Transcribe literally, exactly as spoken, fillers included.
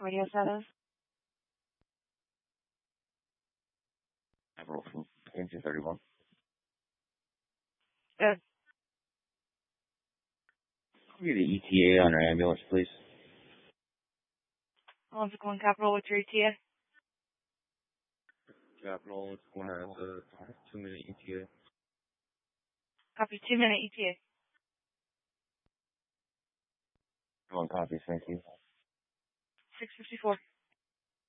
Radio status. Admiral from engine thirty-one. Good. Give me the E T A on our ambulance, please. Olympic One Capital, what's your E T A? Capital, it's one has a two-minute E T A. Copy, two minute E T A. One copy, thank you. six fifty-four.